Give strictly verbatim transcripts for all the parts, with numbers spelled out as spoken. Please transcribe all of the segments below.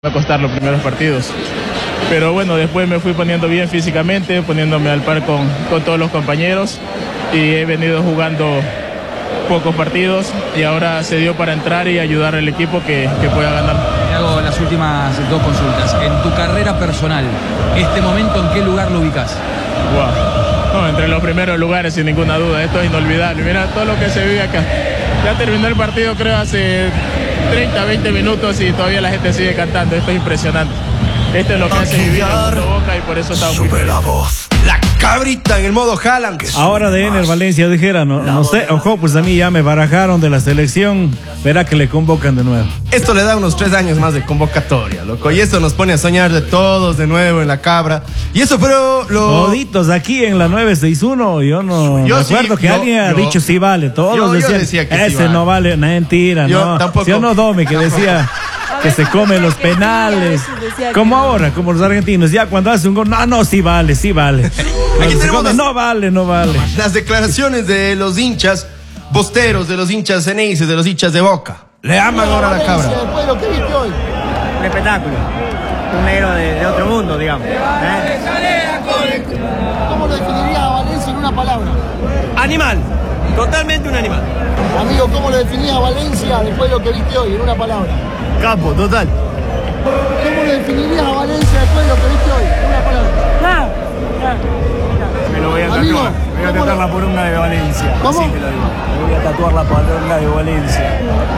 va a costar los primeros partidos. Pero bueno, después me fui poniendo bien físicamente, poniéndome al par con, con todos los compañeros y he venido jugando pocos partidos y ahora se dio para entrar y ayudar al equipo que, que pueda ganar. Te hago las últimas dos consultas. En tu carrera personal, ¿este momento en qué lugar lo ubicas? Wow. No, entre los primeros lugares sin ninguna duda, esto es inolvidable. Mira todo lo que se vive acá. Ya terminó el partido creo hace treinta, veinte minutos y todavía la gente sigue cantando, esto es impresionante. Esto es lo que hace vivir el mundo Boca y por eso estamos muy felices. La voz. La cabrita en el modo Haaland. Ahora de Ener Valencia dijera, no, no sé, ojo, pues a mí ya me barajaron de la selección, verá que le convocan de nuevo. Esto le da unos tres años más de convocatoria, loco, y esto nos pone a soñar de todos de nuevo en la cabra. Y eso fueron los... Toditos aquí en la nueve seis uno, yo no yo me sí, acuerdo que yo, alguien ha yo, dicho sí vale, todos yo, decían, yo decía que ese sí vale. no vale, mentira, Yo no. tampoco. Yo no Domi, que decía... que se comen los penales, como ahora, como los argentinos, ya cuando hace un gol, no, no, sí vale, sí vale. Aquí tenemos come, las, no vale, no vale. Las declaraciones de los hinchas bosteros, de los hinchas ceneices, de los hinchas de Boca. Le aman ahora a la cabra. Después de lo que viste hoy. Un espectáculo, un negro de, de otro mundo, digamos. ¿Eh? ¿Cómo lo definirías a Valencia en una palabra? Animal, totalmente un animal. Amigo, ¿cómo lo definirías a Valencia después de lo que viste hoy en una palabra? Campo, total. ¿Cómo lo definirías a Valencia después de lo que viste hoy en una palabra? Ah, ah. Me lo voy a Amigo, tatuar. Me voy a tatuar la poronga de Valencia. ¿Cómo? Así te lo digo. Me voy a tatuar la poronga de Valencia.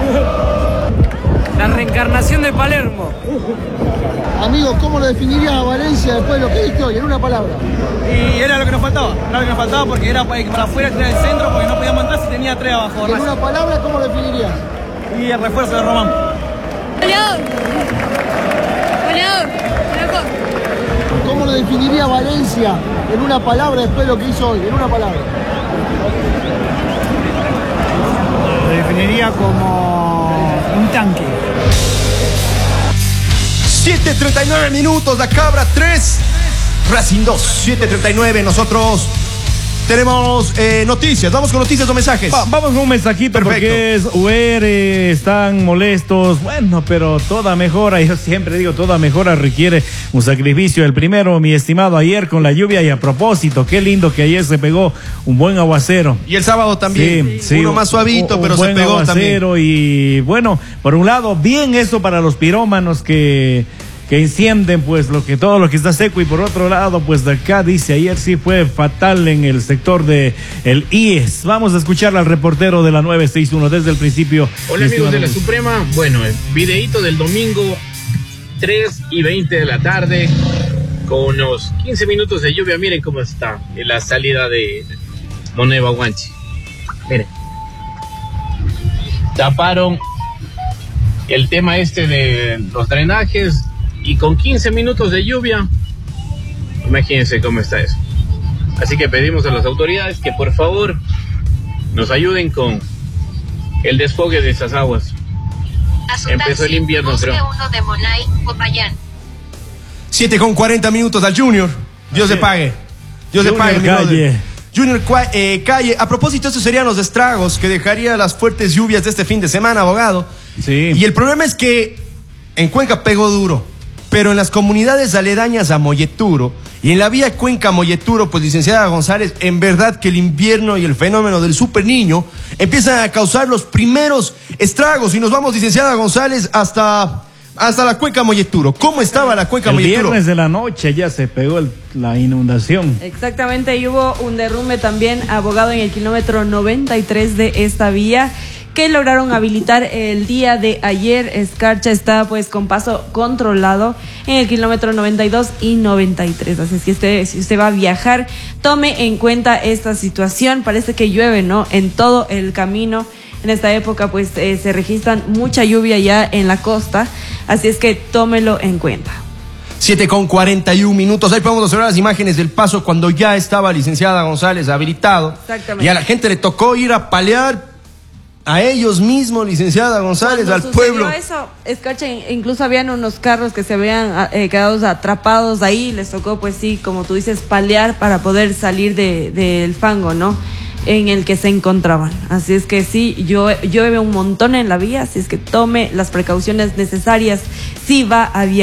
La reencarnación de Palermo. Amigo, ¿cómo lo definirías a Valencia después de lo que viste hoy en una palabra? Y era lo que nos faltaba. Era lo que nos faltaba porque era para, para afuera, tirar el centro, porque no podíamos entrar si tenía tres abajo. En una palabra, ¿cómo lo definirías? Y el refuerzo de Román. Goleador. Goleador. Loco. ¿Cómo lo definiría Valencia en una palabra después de lo que hizo hoy? En una palabra. Lo definiría como un tanque. siete treinta y nueve minutos, la cabra tres, Racing dos, siete treinta y nueve, nosotros tenemos eh, noticias, vamos con noticias o mensajes. Va, vamos con un mensajito. Perfecto. Porque es U R, están molestos, bueno, pero toda mejora, yo siempre digo, toda mejora requiere un sacrificio. El primero, mi estimado, ayer con la lluvia y a propósito, qué lindo que ayer se pegó un buen aguacero. Y el sábado también, sí, sí, uno más suavito, un, pero un se buen pegó aguacero. también. Y bueno, por un lado, bien eso para los pirómanos que... que encienden pues lo que todo lo que está seco, y por otro lado pues de acá dice ayer sí fue fatal en el sector de el I E S. Vamos a escuchar al reportero de la nueve seis uno desde el principio. Hola amigos de la Suprema, bueno, el videíto del domingo tres y veinte de la tarde con unos quince minutos de lluvia. Miren cómo está en la salida de Moneva Guanchi. Miren, taparon el tema este de los drenajes y con quince minutos de lluvia, imagínense cómo está eso. Así que pedimos a las autoridades que por favor nos ayuden con el desfogue de esas aguas. Empezó el invierno, creo. siete con cuarenta minutos al Junior. Dios le pague. Dios le pague. Junior Calle. Junior eh, Calle. A propósito, estos serían los estragos que dejaría las fuertes lluvias de este fin de semana, abogado. Sí. Y el problema es que en Cuenca pegó duro, pero en las comunidades aledañas a Molleturo y en la vía Cuenca-Molleturo, pues licenciada González, en verdad que el invierno y el fenómeno del super niño empiezan a causar los primeros estragos. Y nos vamos, licenciada González, hasta, hasta la Cuenca-Molleturo. ¿Cómo estaba la Cuenca-Molleturo? El viernes de la noche ya se pegó el, la inundación. Exactamente, y hubo un derrumbe también, abogado, en el kilómetro noventa y tres de esta vía, que lograron habilitar el día de ayer. Escarcha está pues con paso controlado en el kilómetro noventa y dos y noventa y tres. Así es que usted, si usted va a viajar, tome en cuenta esta situación. Parece que llueve, ¿no?, en todo el camino. En esta época pues eh, se registran mucha lluvia ya en la costa, así es que tómelo en cuenta. siete con cuarenta y uno minutos. Ahí podemos observar las imágenes del paso cuando ya estaba licenciada González habilitado. Exactamente. Y a la gente le tocó ir a palear a ellos mismos, licenciada González, Cuando al pueblo. eso, Escarcha, incluso habían unos carros que se habían eh, quedado atrapados ahí, les tocó pues sí, como tú dices, palear para poder salir de, del fango, ¿no? en el que se encontraban. Así es que sí, yo llueve un montón en la vía, así es que tome las precauciones necesarias si va a viajar.